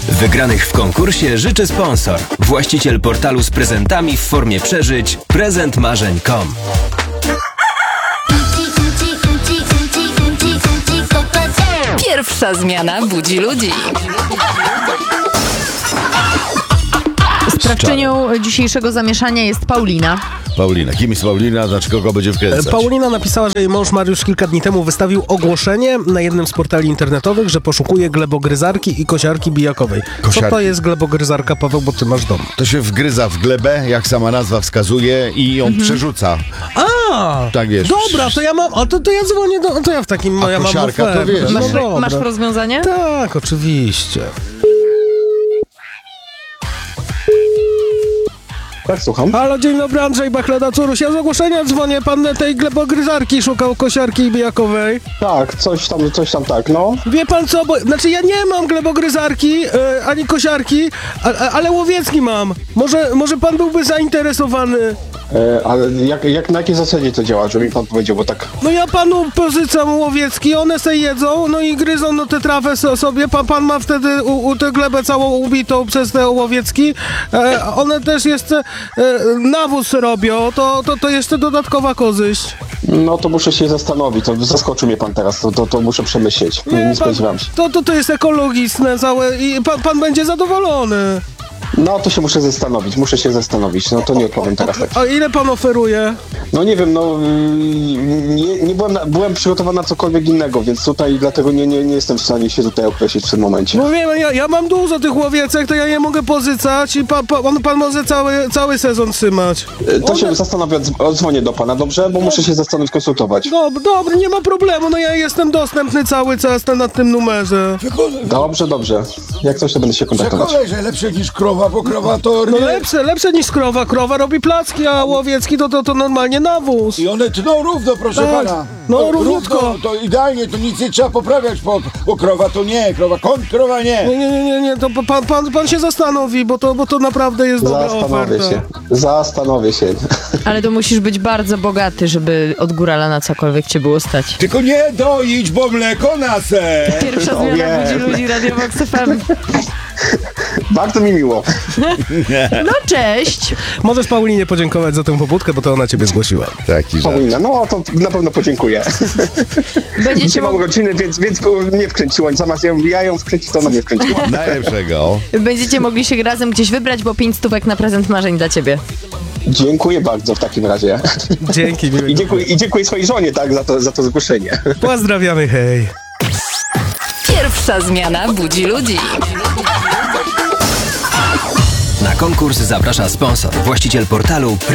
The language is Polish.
Wygranych w konkursie życzy sponsor. Właściciel portalu z prezentami w formie przeżyć prezentmarzeń.com. Pierwsza zmiana budzi ludzi. Sprawczynią dzisiejszego zamieszania jest Paulina. Paulina. Kim jest Paulina? Znaczy kogo będzie wkręcać? Paulina napisała, że jej mąż Mariusz kilka dni temu wystawił ogłoszenie na jednym z portali internetowych, że poszukuje glebogryzarki i kosiarki bijakowej. Co to jest glebogryzarka, Paweł, bo ty masz dom? To się wgryza w glebę, jak sama nazwa wskazuje, i ją przerzuca. A, tak wiesz. Dobra, to ja mam, to ja dzwonię to ja w takim, ja mam kosiarka, to ofertę. wiesz. Masz rozwiązanie? Tak, oczywiście. Tak, słucham. Halo, dzień dobry, Andrzej Bachleda, Curuś. Ja z ogłoszenia dzwonię, pan tej glebogryzarki szukał kosiarki bijakowej. Tak, coś tam tak, no. Wie pan co, bo, znaczy ja nie mam glebogryzarki, ani kosiarki, ale łowiecki mam. Może pan byłby zainteresowany? Ale na jakiej zasadzie to działa, żeby mi pan powiedział, bo tak... No ja panu pozycam łowiecki, one se jedzą, no i gryzą no tę trawę sobie, pan ma wtedy tę glebę całą ubitą przez te łowiecki, one też jeszcze nawóz robią, to jeszcze dodatkowa korzyść. No to muszę się zastanowić, to zaskoczył mnie pan teraz, to muszę przemyśleć, nie spodziewałem się. To jest ekologiczne całe i pan będzie zadowolony. No to się muszę zastanowić, no to nie odpowiem teraz tak. A ile pan oferuje? No nie wiem, no nie byłem przygotowany na cokolwiek innego, więc tutaj dlatego nie jestem w stanie się tutaj określić w tym momencie. No wiem, ja mam dużo tych łowiecek, to ja je mogę pozycać i pan może cały sezon trzymać. To się zastanowię, dzwonię do pana, dobrze? Bo muszę się zastanowić, konsultować. Dobrze, nie ma problemu, no ja jestem dostępny cały czas na tym numerze. Dobrze. Jak coś, to będę się kontaktować. Przekonaj, że lepsze niż krowa, bo krowa to... No lepsze niż krowa. Krowa robi placki, a łowiecki to normalnie nawóz. I one tną równo, proszę Tak, pana. no równiutko. To idealnie, to nic nie trzeba poprawiać, bo krowa to nie, krowa nie. Nie, to pan się zastanowi, bo to naprawdę jest dobra oferta. Zastanowię się. Ale to musisz być bardzo bogaty, żeby od górala na cokolwiek cię było stać. Tylko nie doić, bo mleko nase. Pierwsza zmiana budzi ludzi, Radio Vox FM. Bardzo mi miło. No cześć. Możesz Paulinie podziękować za tę pobudkę, bo to ona ciebie zgłosiła. Taki żart. Paulina, no to na pewno podziękuję. Będziecie Dzisiaj mam rodziny, więc nie wkręciła. Zamiast ja ją wkręcić, to ona mnie wkręciła. Najlepszego. Będziecie mogli się razem gdzieś wybrać, bo 5 stówek na prezent marzeń dla ciebie. Dziękuję bardzo w takim razie. Dzięki, miłego. I dziękuję swojej żonie, tak, za to zgłoszenie. Pozdrawiamy, hej. Pierwsza zmiana budzi ludzi. Na konkurs zaprasza sponsor. Właściciel portalu